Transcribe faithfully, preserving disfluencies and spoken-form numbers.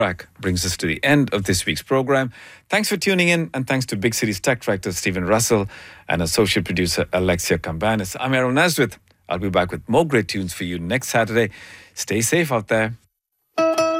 Track brings us to the end of this week's program. Thanks for tuning in, and thanks to Big City's tech director Stephen Russell and associate producer Alexia Cambanis. I'm Aaron Nazareth. I'll be back with more great tunes for you next Saturday. Stay safe out there.